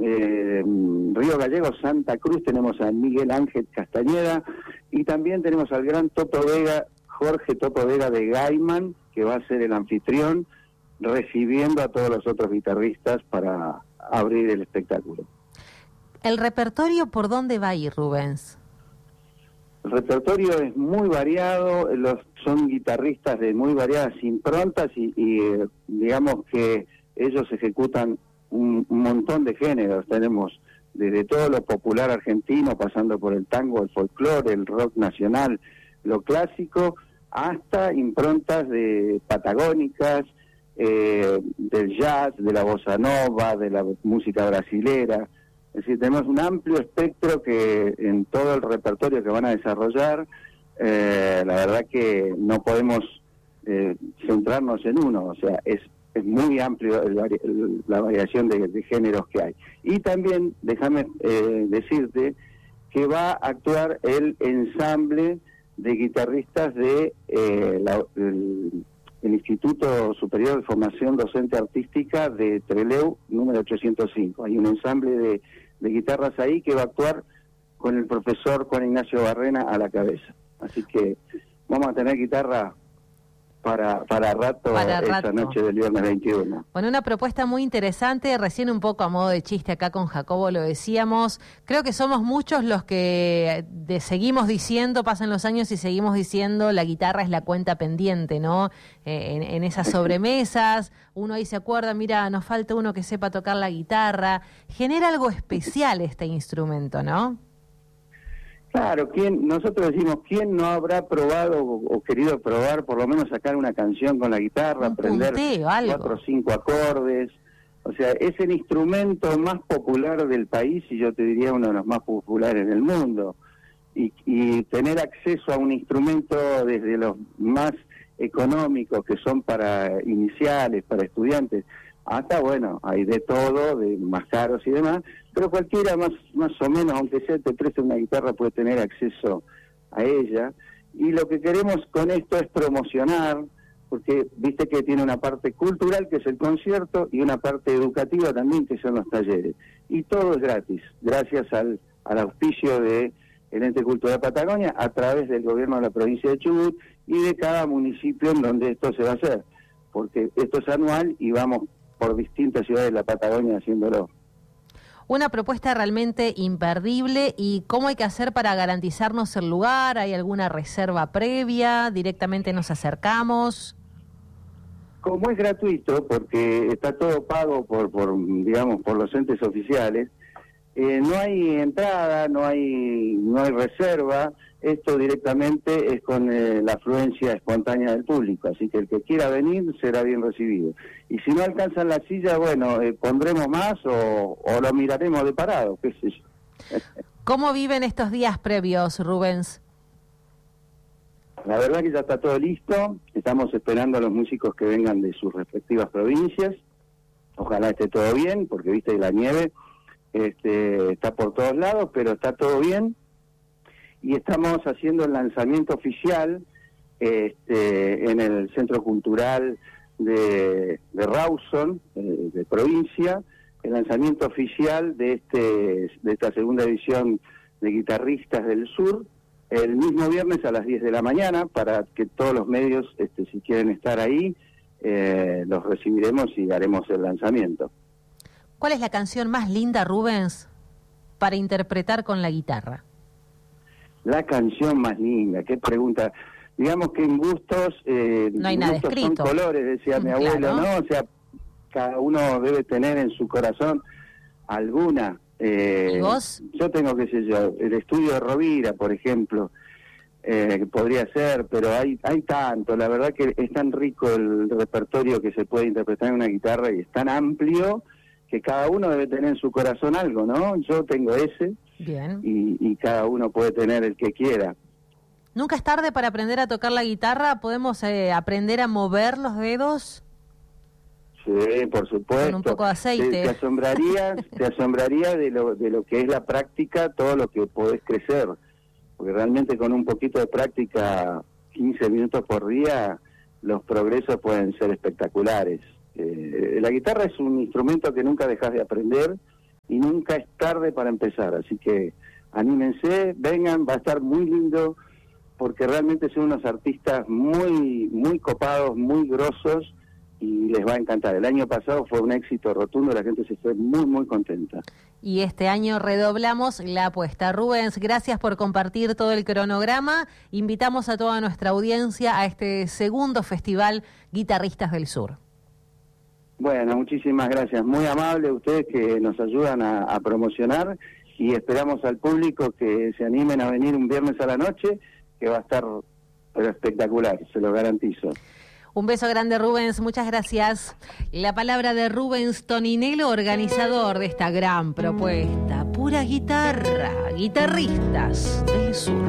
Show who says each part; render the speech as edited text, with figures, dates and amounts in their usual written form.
Speaker 1: Río Gallegos, Santa Cruz, tenemos a Miguel Ángel Castañeda, y también tenemos al gran Toto Vega, Jorge Toto Vega de Gaiman, que va a ser el anfitrión, recibiendo a todos los otros guitarristas para abrir el espectáculo.
Speaker 2: ¿El repertorio por dónde va a ir, Rubens?
Speaker 1: El repertorio es muy variado, son guitarristas de muy variadas improntas y digamos que ellos ejecutan un montón de géneros. Tenemos desde todo lo popular argentino, pasando por el tango, el folclore, el rock nacional, lo clásico, hasta improntas de patagónicas, del jazz, de la bossa nova, de la música brasilera. Es decir, tenemos un amplio espectro que en todo el repertorio que van a desarrollar, la verdad que no podemos centrarnos en uno, o sea, es muy amplio la variación de géneros que hay. Y también, déjame decirte, que va a actuar el ensamble de guitarristas de el Instituto Superior de Formación Docente Artística de Trelew, número 805. Hay un ensamble de guitarras ahí que va a actuar con el profesor Juan Ignacio Barrena a la cabeza. Así que vamos a tener guitarra para rato esa noche del viernes 21.
Speaker 2: Bueno, una propuesta muy interesante, recién un poco a modo de chiste acá con Jacobo lo decíamos, creo que somos muchos los que seguimos diciendo, pasan los años y seguimos diciendo la guitarra es la cuenta pendiente, ¿no? En esas sobremesas, uno ahí se acuerda, mira, nos falta uno que sepa tocar la guitarra, genera algo especial este instrumento, ¿no?
Speaker 1: Claro, nosotros decimos, ¿quién no habrá probado o querido probar, por lo menos sacar una canción con la guitarra, aprender 4 o 5 acordes? O sea, es el instrumento más popular del país y yo te diría uno de los más populares del mundo. Y tener acceso a un instrumento desde los más económicos, que son para iniciales, para estudiantes, hasta, bueno, hay de todo, de más caros y demás, pero cualquiera más o menos, aunque sea te preste una guitarra, puede tener acceso a ella. Y lo que queremos con esto es promocionar, porque viste que tiene una parte cultural, que es el concierto, y una parte educativa también, que son los talleres. Y todo es gratis, gracias al auspicio de el Ente Cultural Patagonia, a través del gobierno de la provincia de Chubut y de cada municipio en donde esto se va a hacer, porque esto es anual y vamos por distintas ciudades de la Patagonia haciéndolo.
Speaker 2: Una propuesta realmente imperdible. ¿Y cómo hay que hacer para garantizarnos el lugar? ¿Hay alguna reserva previa? ¿Directamente nos acercamos?
Speaker 1: Como es gratuito, porque está todo pago por los entes oficiales, no hay entrada, no hay reserva. Esto directamente es con la afluencia espontánea del público, así que el que quiera venir será bien recibido. Y si no alcanzan la silla, bueno, pondremos más o lo miraremos de parado, qué sé yo.
Speaker 2: ¿Cómo viven estos días previos, Rubens?
Speaker 1: La verdad que ya está todo listo, estamos esperando a los músicos que vengan de sus respectivas provincias, ojalá esté todo bien, porque viste la nieve está por todos lados, pero está todo bien. Y estamos haciendo el lanzamiento oficial en el Centro Cultural de Rawson, de provincia, el lanzamiento oficial de esta segunda edición de Guitarristas del Sur, el mismo viernes a las 10 de la mañana, para que todos los medios, si quieren estar ahí, los recibiremos y haremos el lanzamiento.
Speaker 2: ¿Cuál es la canción más linda, Rubens, para interpretar con la guitarra?
Speaker 1: La canción más linda, qué pregunta. Digamos que en gustos,
Speaker 2: no hay nada escrito.
Speaker 1: Son colores, decía mi abuelo, claro, ¿no? O sea, cada uno debe tener en su corazón alguna.
Speaker 2: ¿Y vos?
Speaker 1: Yo tengo, qué sé yo, el Estudio de Rovira, por ejemplo, que podría ser, pero hay tanto. La verdad que es tan rico el repertorio que se puede interpretar en una guitarra y es tan amplio que cada uno debe tener en su corazón algo, ¿no? Yo tengo ese.
Speaker 2: Bien.
Speaker 1: Y cada uno puede tener el que quiera.
Speaker 2: ¿Nunca es tarde para aprender a tocar la guitarra? ¿Podemos aprender a mover los dedos?
Speaker 1: Sí, por supuesto.
Speaker 2: Con un poco de aceite.
Speaker 1: Te asombraría de lo que es la práctica, todo lo que podés crecer. Porque realmente con un poquito de práctica, 15 minutos por día, los progresos pueden ser espectaculares. La guitarra es un instrumento que nunca dejas de aprender y nunca es tarde para empezar, así que anímense, vengan, va a estar muy lindo, porque realmente son unos artistas muy, muy copados, muy grosos, y les va a encantar. El año pasado fue un éxito rotundo, la gente se fue muy, muy contenta.
Speaker 2: Y este año redoblamos la apuesta. Rubens, gracias por compartir todo el cronograma. Invitamos a toda nuestra audiencia a este segundo festival Guitarristas del Sur.
Speaker 1: Bueno, muchísimas gracias. Muy amable ustedes que nos ayudan a promocionar, y esperamos al público que se animen a venir un viernes a la noche, que va a estar pero espectacular, se lo garantizo.
Speaker 2: Un beso grande, Rubens, muchas gracias. La palabra de Rubens Toninello, organizador de esta gran propuesta. Pura guitarra, Guitarristas del Sur.